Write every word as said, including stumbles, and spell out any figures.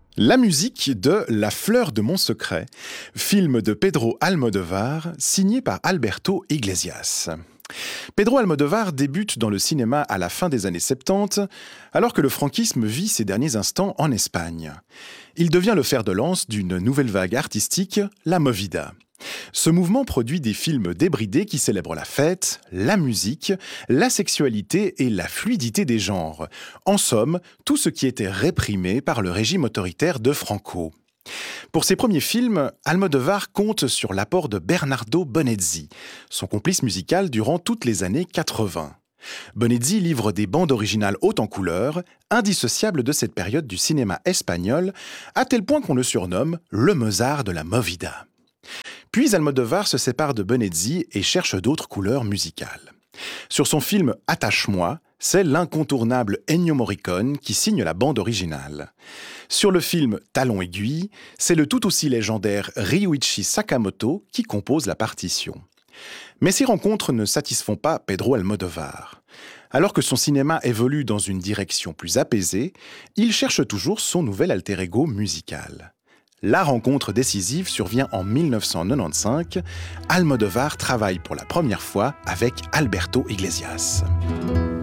La musique de La fleur de mon secret, film de Pedro Almodóvar, signé par Alberto Iglesias. Pedro Almodóvar débute dans le cinéma à la fin des années soixante-dix, alors que le franquisme vit ses derniers instants en Espagne. Il devient le fer de lance d'une nouvelle vague artistique, la movida. Ce mouvement produit des films débridés qui célèbrent la fête, la musique, la sexualité et la fluidité des genres. En somme, tout ce qui était réprimé par le régime autoritaire de Franco. Pour ses premiers films, Almodóvar compte sur l'apport de Bernardo Bonezzi, son complice musical durant toutes les années quatre-vingts. Bonezzi livre des bandes originales hautes en couleurs, indissociables de cette période du cinéma espagnol, à tel point qu'on le surnomme le Mozart de la movida. Puis Almodóvar se sépare de Bonezzi et cherche d'autres couleurs musicales. Sur son film « Attache-moi », c'est l'incontournable Ennio Morricone qui signe la bande originale. Sur le film « Talon aiguille », c'est le tout aussi légendaire Ryuichi Sakamoto qui compose la partition. Mais ces rencontres ne satisfont pas Pedro Almodóvar. Alors que son cinéma évolue dans une direction plus apaisée, il cherche toujours son nouvel alter ego musical. La rencontre décisive survient en mille neuf cent quatre-vingt-quinze. Almodóvar travaille pour la première fois avec Alberto Iglesias.